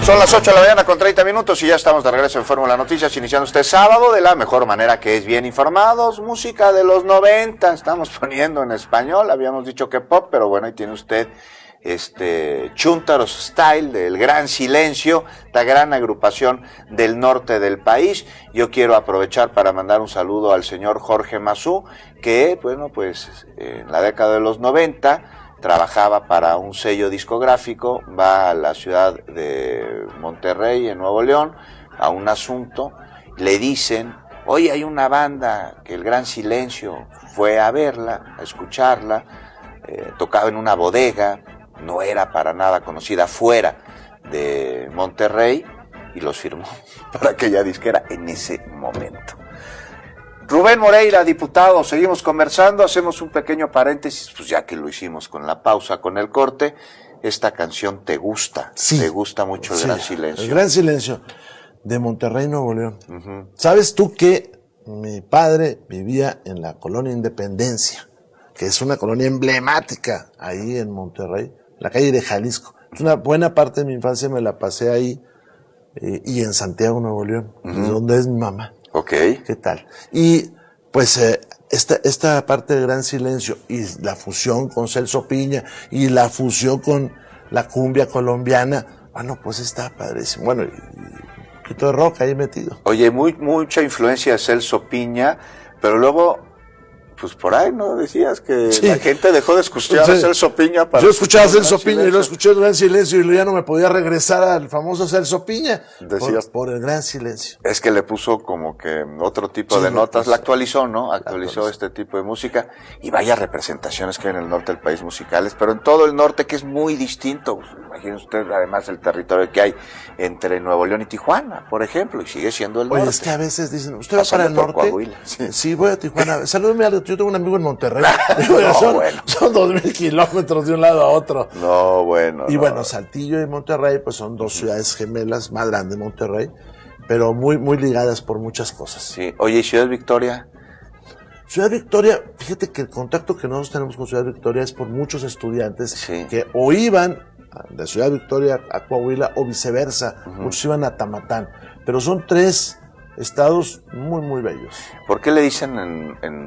Son las 8 de la mañana con 30 minutos y ya estamos de regreso en Fórmula Noticias, iniciando este sábado de la mejor manera, que es bien informados. Música de los 90, estamos poniendo en español, habíamos dicho que pop, pero bueno, ahí tiene usted Chuntaros Style, del Gran Silencio, la gran agrupación del norte del país. Yo quiero aprovechar para mandar un saludo al señor Jorge Mazú, que, bueno, pues en la década de los 90 trabajaba para un sello discográfico, va a la ciudad de Monterrey, en Nuevo León, a un asunto, le dicen, oye, hay una banda que el Gran Silencio, fue a verla, a escucharla, tocaba en una bodega, no era para nada conocida, fuera de Monterrey, y los firmó para aquella disquera en ese momento. Rubén Moreira, diputado, seguimos conversando, hacemos un pequeño paréntesis, pues ya que lo hicimos con la pausa, con el corte. Esta canción te gusta, sí, te gusta mucho el Gran Silencio. El Gran Silencio, de Monterrey, Nuevo León. Uh-huh. ¿Sabes tú que mi padre vivía en la colonia Independencia, que es una colonia emblemática ahí en Monterrey, la calle de Jalisco? Es una buena parte de mi infancia me la pasé ahí, y en Santiago, Nuevo León, uh-huh, donde es mi mamá. Okay. ¿Qué tal? Y pues esta parte del Gran Silencio y la fusión con Celso Piña y la fusión con la cumbia colombiana, bueno, pues está padrísimo. Bueno, y un poquito de rock ahí metido. Oye, mucha influencia de Celso Piña, pero luego, pues por ahí, ¿no? Decías que sí, la gente dejó de escuchar a Celso Piña para... Yo escuchaba a Celso Piña y lo escuché el Gran Silencio y ya no me podía regresar al famoso Celso Piña. Decías, por el Gran Silencio. Es que le puso como que otro tipo de notas, la actualizó, ¿no? Actualizó este tipo de música, y vaya representaciones que hay en el norte del país musicales, pero en todo el norte, que es muy distinto. Imagínese usted, además, el territorio que hay entre Nuevo León y Tijuana, por ejemplo, y sigue siendo el norte. Oye, es que a veces dicen, ¿usted va para el norte? Sí, voy a Tijuana. Salúdeme a... Yo tengo un amigo en Monterrey. Son 2,000 kilómetros de un lado a otro. No, bueno. Y bueno, Saltillo y Monterrey, pues son dos ciudades gemelas, más grandes Monterrey, pero muy, muy ligadas por muchas cosas. Sí. Oye, ¿y Ciudad Victoria? Ciudad Victoria, fíjate que el contacto que nosotros tenemos con Ciudad Victoria es por muchos estudiantes, sí, que o iban de Ciudad Victoria a Coahuila o viceversa, uh-huh, muchos iban a Tamatán, pero son 3 estados muy, muy bellos. ¿Por qué le dicen en